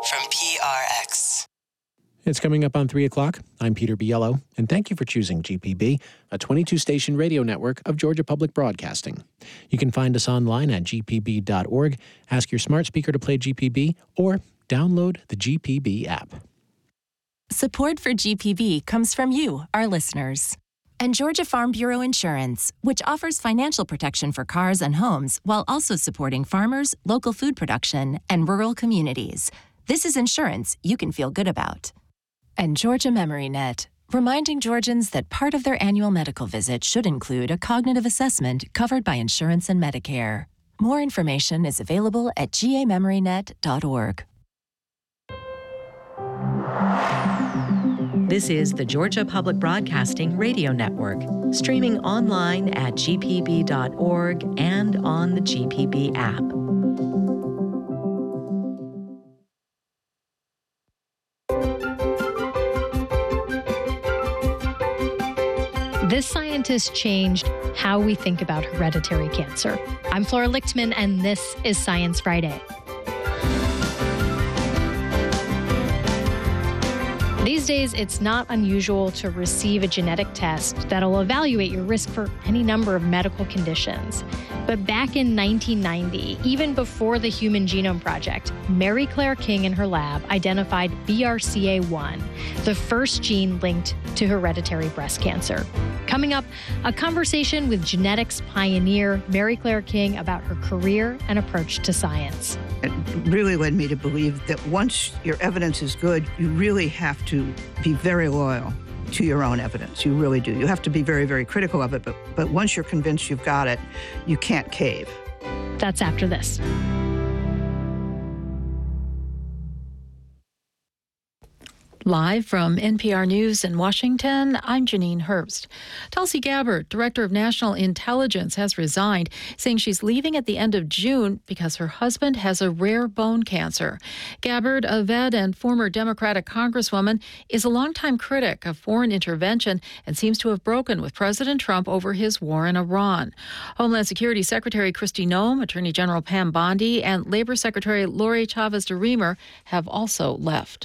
from PRX. It's coming up on 3 o'clock. I'm Peter Biello, and thank you for choosing GPB, a 22-station radio network of Georgia Public Broadcasting. You can find us online at gpb.org, ask your smart speaker to play GPB, or download the GPB app. Support for GPB comes from you, our listeners. And Georgia Farm Bureau Insurance, which offers financial protection for cars and homes while also supporting farmers, local food production, and rural communities. This is insurance you can feel good about. And Georgia MemoryNet, reminding Georgians that part of their annual medical visit should include a cognitive assessment covered by insurance and Medicare. More information is available at gamemorynet.org. This is the Georgia Public Broadcasting Radio Network, streaming online at gpb.org and on the GPB app. This scientist changed how we think about hereditary cancer. I'm Flora Lichtman, and this is Science Friday. These days, it's not unusual to receive a genetic test that'll evaluate your risk for any number of medical conditions. But back in 1990, even before the Human Genome Project, Mary Claire King and her lab identified BRCA1, the first gene linked to hereditary breast cancer. Coming up, a conversation with genetics pioneer Mary Claire King about her career and approach to science. It really led me to believe that once your evidence is good, you really have to be very loyal to your own evidence. You really do. You have to be very, very critical of it, but once you're convinced you've got it, you can't cave. That's after this. Live from NPR News in Washington, I'm Janine Herbst. Tulsi Gabbard, Director of National Intelligence, has resigned, saying she's leaving at the end of June because her husband has a rare bone cancer. Gabbard, a vet and former Democratic Congresswoman, is a longtime critic of foreign intervention and seems to have broken with President Trump over his war in Iran. Homeland Security Secretary Kristi Noem, Attorney General Pam Bondi, and Labor Secretary Lori Chavez de Remer have also left.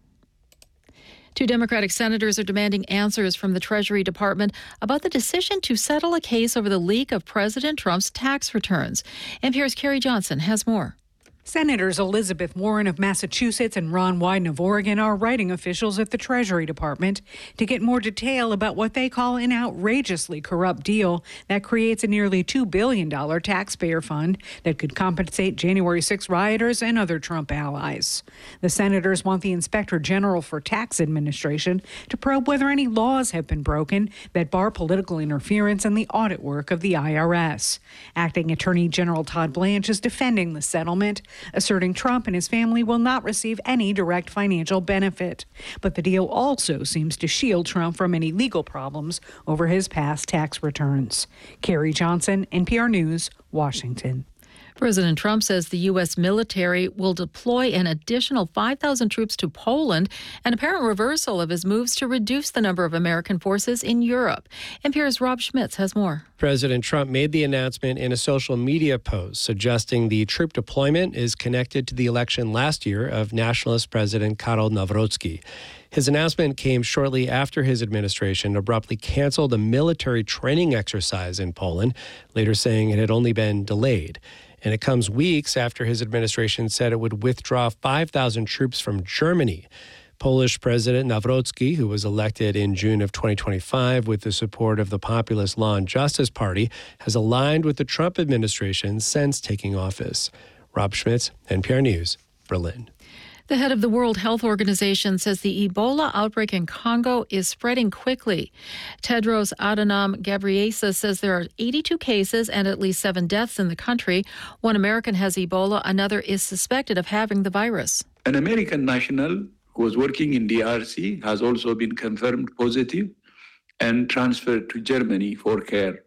Two Democratic senators are demanding answers from the Treasury Department about the decision to settle a case over the leak of President Trump's tax returns. NPR's Carrie Johnson has more. Senators Elizabeth Warren of Massachusetts and Ron Wyden of Oregon are writing officials at the Treasury Department to get more detail about what they call an outrageously corrupt deal that creates a nearly $2 billion taxpayer fund that could compensate January 6 rioters and other Trump allies. The senators want the Inspector General for Tax Administration to probe whether any laws have been broken that bar political interference in the audit work of the IRS. Acting Attorney General Todd Blanche is defending the settlement, asserting Trump and his family will not receive any direct financial benefit. But the deal also seems to shield Trump from any legal problems over his past tax returns. Carrie Johnson, NPR News, Washington. President Trump says the U.S. military will deploy an additional 5,000 troops to Poland, an apparent reversal of his moves to reduce the number of American forces in Europe. NPR's Rob Schmitz has more. President Trump made the announcement in a social media post suggesting the troop deployment is connected to the election last year of nationalist President Karol Nawrocki. His announcement came shortly after his administration abruptly canceled a military training exercise in Poland, later saying it had only been delayed. And it comes weeks after his administration said it would withdraw 5,000 troops from Germany. Polish President Nawrocki, who was elected in June of 2025 with the support of the populist Law and Justice Party, has aligned with the Trump administration since taking office. Rob Schmitz, NPR News, Berlin. The head of the World Health Organization says the Ebola outbreak in Congo is spreading quickly. Tedros Adhanom Ghebreyesus says there are 82 cases and at least 7 deaths in the country. One American has Ebola, another is suspected of having the virus. An American national who was working in DRC has also been confirmed positive and transferred to Germany for care.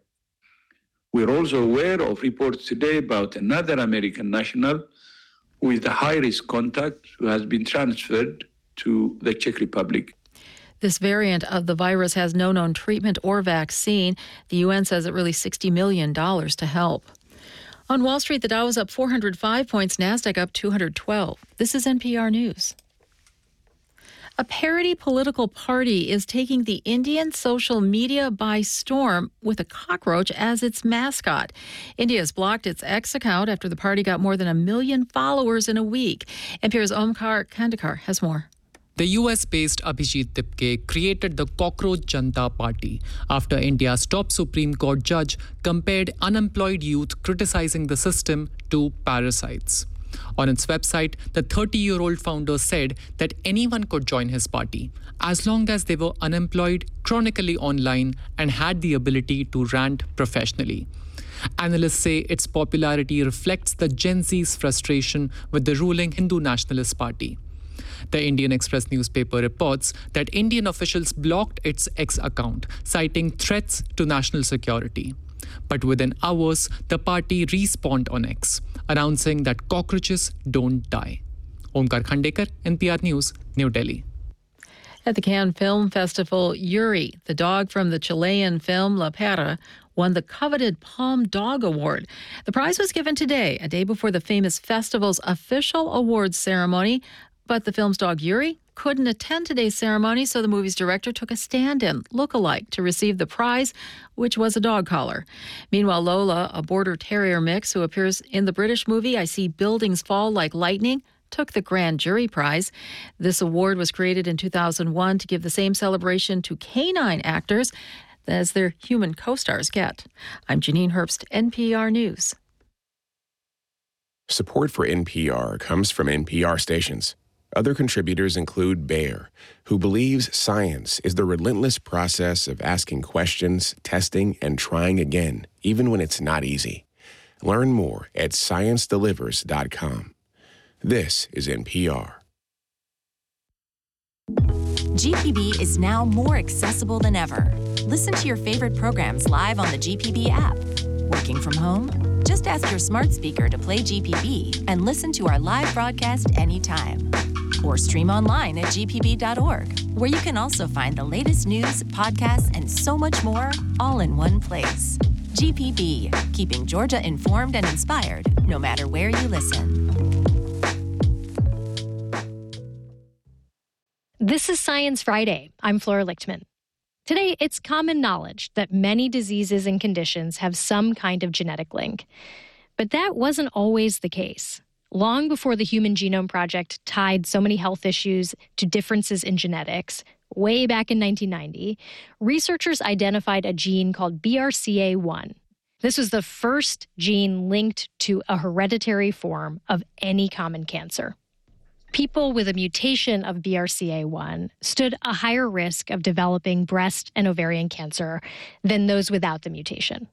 We're also aware of reports today about another American national with a high-risk contact who has been transferred to the Czech Republic. This variant of the virus has no known treatment or vaccine. The UN says it released $60 million to help. On Wall Street, the Dow was up 405 points, NASDAQ up 212. This is NPR News. A parody political party is taking the Indian social media by storm with a cockroach as its mascot. India has blocked its X account after the party got more than 1 million followers in a week. NPR's Omkar Kandikar has more. The US-based Abhijit Dipke created the Cockroach Janta Party after India's top Supreme Court judge compared unemployed youth criticizing the system to parasites. On its website, the 30-year-old founder said that anyone could join his party as long as they were unemployed, chronically online, and had the ability to rant professionally. Analysts say its popularity reflects the Gen Z's frustration with the ruling Hindu Nationalist Party. The Indian Express newspaper reports that Indian officials blocked its X account, citing threats to national security. But within hours, the party respawned on X, announcing that cockroaches don't die. Omkar Khandekar, NPR News, New Delhi. At the Cannes Film Festival, Yuri, the dog from the Chilean film La Perra, won the coveted Palm Dog Award. The prize was given today, a day before the famous festival's official awards ceremony. But the film's dog Yuri couldn't attend today's ceremony, so the movie's director took a stand-in, look-alike, to receive the prize, which was a dog collar. Meanwhile, Lola, a border terrier mix who appears in the British movie I See Buildings Fall Like Lightning, took the Grand Jury Prize. This award was created in 2001 to give the same celebration to canine actors as their human co-stars get. I'm Janine Herbst, NPR News. Support for NPR comes from NPR stations. Other contributors include Bayer, who believes science is the relentless process of asking questions, testing, and trying again, even when it's not easy. Learn more at ScienceDelivers.com. This is NPR. GPB is now more accessible than ever. Listen to your favorite programs live on the GPB app. Working from home? Just ask your smart speaker to play GPB and listen to our live broadcast anytime. Or stream online at gpb.org, where you can also find the latest news, podcasts, and so much more, all in one place. GPB, keeping Georgia informed and inspired, no matter where you listen. This is Science Friday. I'm Flora Lichtman. Today, it's common knowledge that many diseases and conditions have some kind of genetic link. But that wasn't always the case. Long before the Human Genome Project tied so many health issues to differences in genetics, way back in 1990, researchers identified a gene called BRCA1. This was the first gene linked to a hereditary form of any common cancer. People with a mutation of BRCA1 stood a higher risk of developing breast and ovarian cancer than those without the mutation.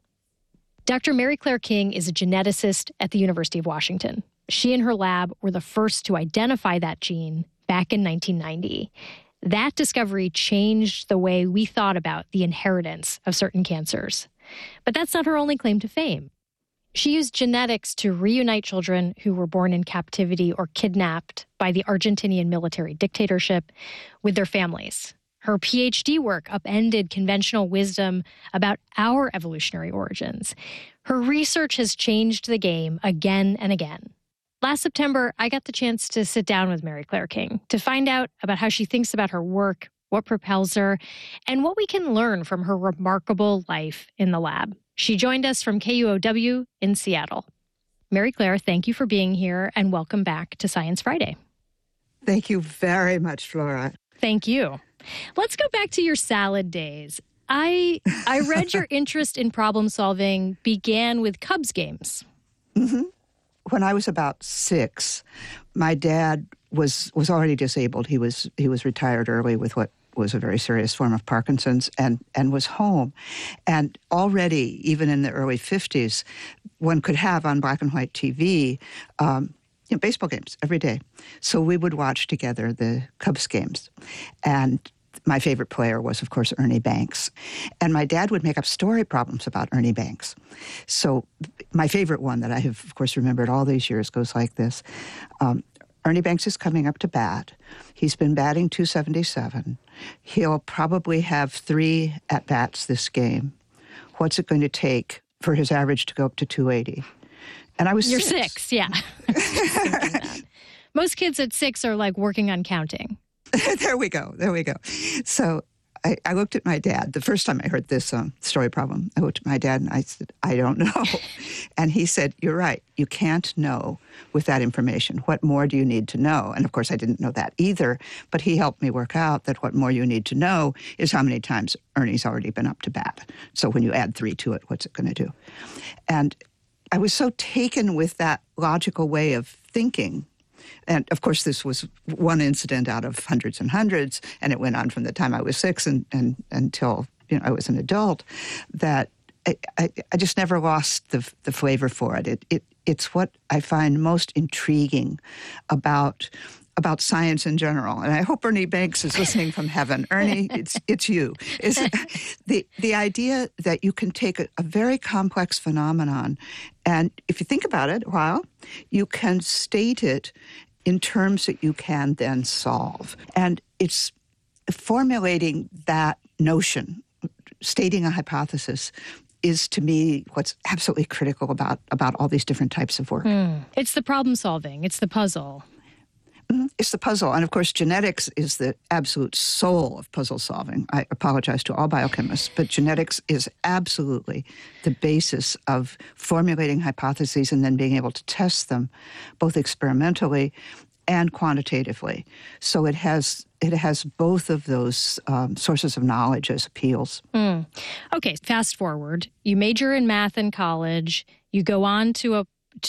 Dr. Mary Claire King is a geneticist at the University of Washington. She and her lab were the first to identify that gene back in 1990. That discovery changed the way we thought about the inheritance of certain cancers. But that's not her only claim to fame. She used genetics to reunite children who were born in captivity or kidnapped by the Argentinian military dictatorship with their families. Her PhD work upended conventional wisdom about our evolutionary origins. Her research has changed the game again and again. Last September, I got the chance to sit down with Mary Claire King to find out about how she thinks about her work, what propels her, and what we can learn from her remarkable life in the lab. She joined us from KUOW in Seattle. Mary Claire, thank you for being here and welcome back to Science Friday. Thank you very much, Flora. Thank you. Let's go back to your salad days. I read your interest in problem solving began with Cubs games. Mm-hmm. When I was about 6, my dad was already disabled. He was retired early with what was a very serious form of Parkinson's and was home. And already, even in the early 50s, one could have on black and white TV baseball games every day. So we would watch together the Cubs games. And my favorite player was, of course, Ernie Banks. And my dad would make up story problems about Ernie Banks. So my favorite one that I have, of course, remembered all these years goes like this. Ernie Banks is coming up to bat. He's been batting .277. He'll probably have 3 at-bats this game. What's it going to take for his average to go up to .280? And I was You're 6. 6, yeah. Most kids at 6 are like working on counting. There we go. So I looked at my dad. The first time I heard this story problem, I looked at my dad and I said, I don't know. And he said, you're right. You can't know with that information. What more do you need to know? And of course, I didn't know that either. But he helped me work out that what more you need to know is how many times Ernie's already been up to bat. So when you add 3 to it, what's it going to do? And I was so taken with that logical way of thinking. And, of course, this was one incident out of hundreds and hundreds, and it went on from the time I was 6 and until I was an adult, that I just never lost the flavor for it. It's what I find most intriguing about science in general. And I hope Ernie Banks is listening from heaven. Ernie, it's you. Is the idea that you can take a very complex phenomenon, and if you think about it a while, you can state it in terms that you can then solve. And it's formulating that notion, stating a hypothesis, is to me what's absolutely critical about all these different types of work. It's the problem solving. It's the puzzle. It's the puzzle. And of course, genetics is the absolute soul of puzzle solving. I apologize to all biochemists, but genetics is absolutely the basis of formulating hypotheses and then being able to test them, both experimentally and quantitatively. So it has both of those sources of knowledge as appeals. Okay, fast forward. You major in math in college. You go on to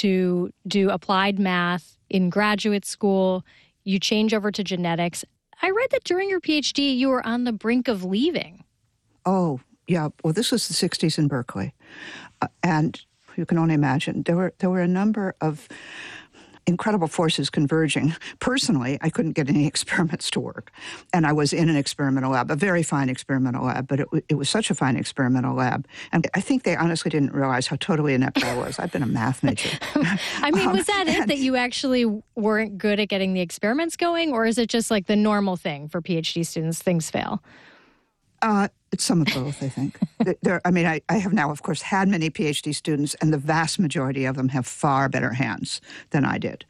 do applied math in graduate school. You change over to genetics. I read that during your PhD, you were on the brink of leaving. Oh, yeah. Well, this was the 60s in Berkeley. And you can only imagine, there were a number of incredible forces converging. Personally, I couldn't get any experiments to work. And I was in an experimental lab, a very fine experimental lab, but it was such a fine experimental lab. And I think they honestly didn't realize how totally inept I was. I've been a math major. I mean, was that it, that you actually weren't good at getting the experiments going? Or is it just like the normal thing for PhD students, things fail? It's some of both, I think. I have now, of course, had many PhD students, and the vast majority of them have far better hands than I did.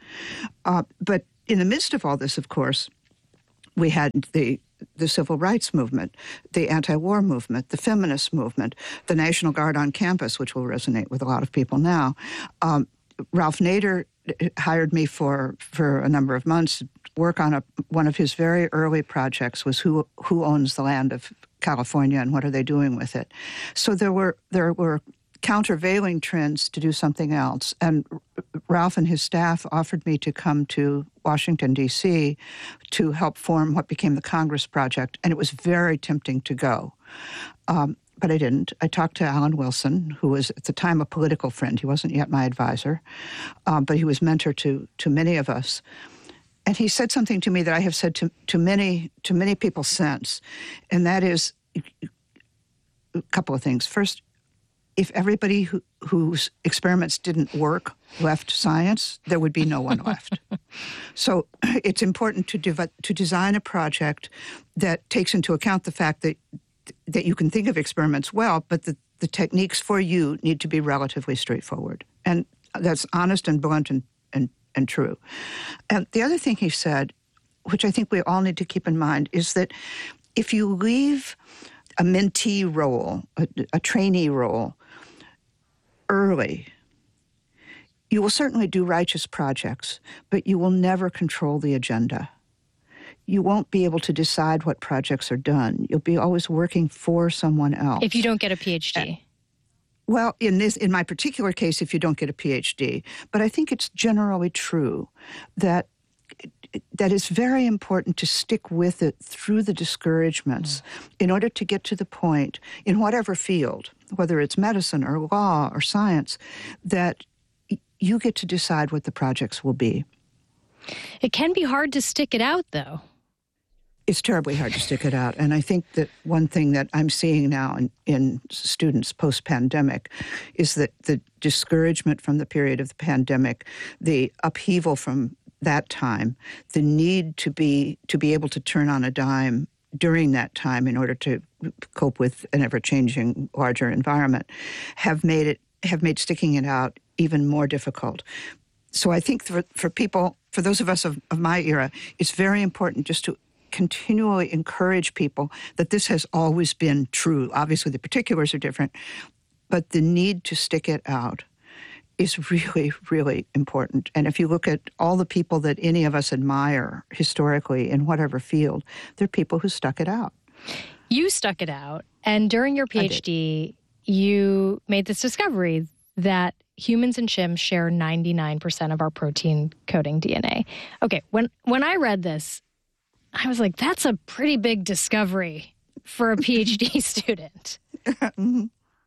But in the midst of all this, of course, we had the civil rights movement, the anti-war movement, the feminist movement, the National Guard on campus, which will resonate with a lot of people now. Ralph Nader hired me for a number of months to work on one of his very early projects was who owns the land of California and what are they doing with it. So there were countervailing trends to do something else. And Ralph and his staff offered me to come to Washington, D.C. to help form what became the Congress Project. And it was very tempting to go. But I didn't. I talked to Alan Wilson, who was at the time a political friend. He wasn't yet my advisor, but he was mentor to many of us. And he said something to me that I have said to many people since, and that is a couple of things. First, if everybody whose experiments didn't work left science, there would be no one left. So it's important to design a project that takes into account the fact that you can think of experiments well, but the techniques for you need to be relatively straightforward. And that's honest and blunt and true. And the other thing he said, which I think we all need to keep in mind, is that if you leave a mentee role, a trainee role, early, you will certainly do righteous projects, but you will never control the agenda. You won't be able to decide what projects are done. You'll be always working for someone else. If you don't get a PhD. Well, in my particular case, if you don't get a PhD, but I think it's generally true that it's very important to stick with it through the discouragements in order to get to the point in whatever field, whether it's medicine or law or science, that you get to decide what the projects will be. It can be hard to stick it out, though. It's terribly hard to stick it out. And I think that one thing that I'm seeing now in students post-pandemic is that the discouragement from the period of the pandemic, the upheaval from that time, the need to be able to turn on a dime during that time in order to cope with an ever-changing, larger environment, have made sticking it out even more difficult. So I think for people, for those of us of my era, it's very important just to continually encourage people that this has always been true. Obviously, the particulars are different, but the need to stick it out is really, really important. And if you look at all the people that any of us admire historically in whatever field, they're people who stuck it out. You stuck it out, and during your PhD, you made this discovery that humans and chimps share 99% of our protein coding DNA. Okay, when I read this, I was like, that's a pretty big discovery for a PhD student. Mm-hmm.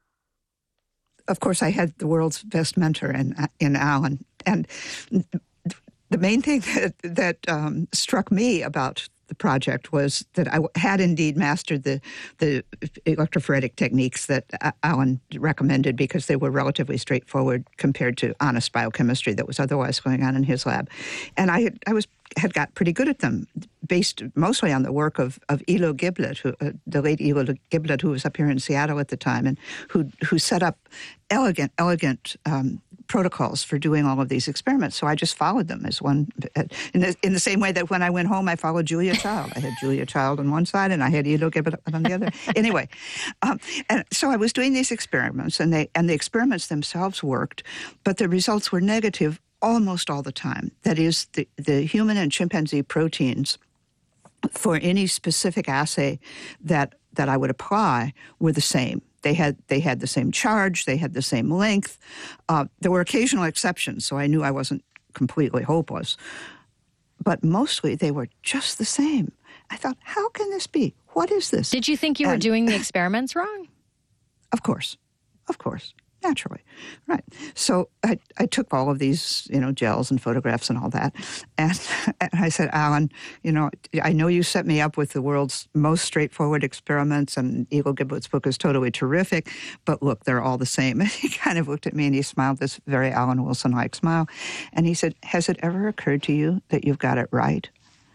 Of course, I had the world's best mentor in Alan. And the main thing that struck me about the project was that I had indeed mastered the electrophoretic techniques that Alan recommended because they were relatively straightforward compared to honest biochemistry that was otherwise going on in his lab. And I had got pretty good at them, based mostly on the work of Elo Giblet, the late Elo Giblet, who was up here in Seattle at the time, and who set up elegant protocols for doing all of these experiments. So I just followed them as one, in the same way that when I went home, I followed Julia Child. I had Julia Child on one side, and I had Elo Giblet on the other. Anyway, and so I was doing these experiments, and the experiments themselves worked, but the results were negative almost all the time. That is, the human and chimpanzee proteins for any specific assay that I would apply were the same. They had the same charge, they had the same length. There were occasional exceptions, so I knew I wasn't completely hopeless. But mostly they were just the same. I thought, how can this be? What is this? Did you think you were doing the experiments wrong? Of course. Naturally. Right. So I took all of these, gels and photographs and all that. And I said, Alan, I know you set me up with the world's most straightforward experiments, and Elo Giblet's book is totally terrific, but look, they're all the same. And he kind of looked at me and he smiled this very Alan Wilson-like smile. And he said, has it ever occurred to you that you've got it right?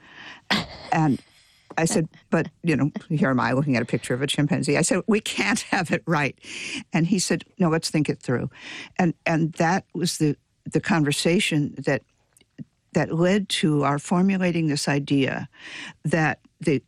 And I said, but, here am I looking at a picture of a chimpanzee. I said, we can't have it right. And he said, no, let's think it through. And that was the conversation that led to our formulating this idea that the